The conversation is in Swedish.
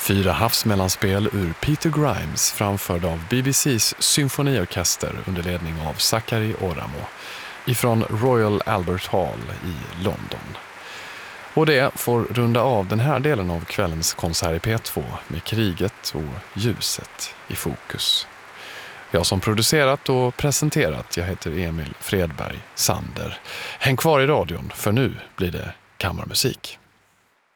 4 havsmellanspel ur Peter Grimes framförd av BBCs symfoniorkester under ledning av Sakari Oramo ifrån Royal Albert Hall i London. Och det får runda av den här delen av kvällens konsert i P2 med kriget och ljuset i fokus. Jag som producerat och presenterat, jag heter Emil Fredberg Sander. Häng kvar i radion, för nu blir det kammarmusik.